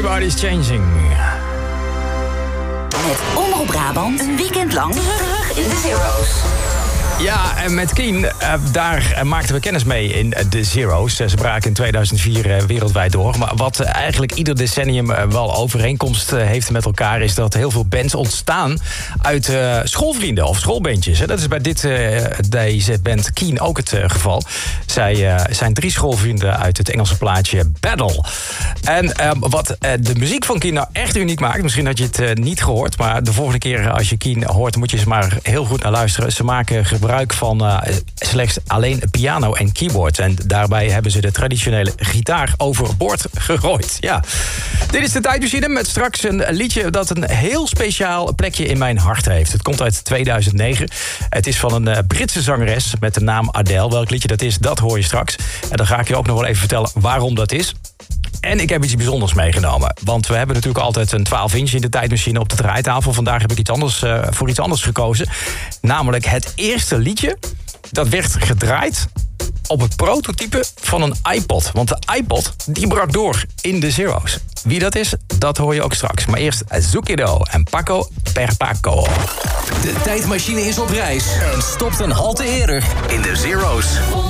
Everybody's Changing. Met Omroep Brabant een weekend lang terug in de Zero's. Ja, en met Keen, daar maakten we kennis mee in de Zero's. Ze braken in 2004 wereldwijd door. Maar wat eigenlijk ieder decennium wel overeenkomst heeft met elkaar... is dat heel veel bands ontstaan uit schoolvrienden of schoolbandjes. Dat is bij deze band Keen ook het geval. Zij zijn 3 schoolvrienden uit het Engelse plaatje Battle. En wat de muziek van Keen nou echt uniek maakt... misschien had je het niet gehoord... maar de volgende keer als je Keen hoort... moet je eens maar heel goed naar luisteren. Ze maken gebruik van slechts alleen piano en keyboard. En daarbij hebben ze de traditionele gitaar overboord gegooid. Ja. Dit is de Tijdmachine met straks een liedje dat een heel speciaal plekje in mijn hart heeft. Het komt uit 2009. Het is van een Britse zangeres met de naam Adele. Welk liedje dat is, dat hoor je straks. En dan ga ik je ook nog wel even vertellen waarom dat is. En ik heb iets bijzonders meegenomen. Want we hebben natuurlijk altijd een 12-inch in de Tijdmachine op de draaitafel. Vandaag heb ik voor iets anders gekozen. Namelijk het eerste liedje dat werd gedraaid op het prototype van een iPod. Want de iPod die brak door in de Zero's. Wie dat is, dat hoor je ook straks. Maar eerst Zucchero en Paco per Paco. De Tijdmachine is op reis en stopt een halte eerder in de Zero's.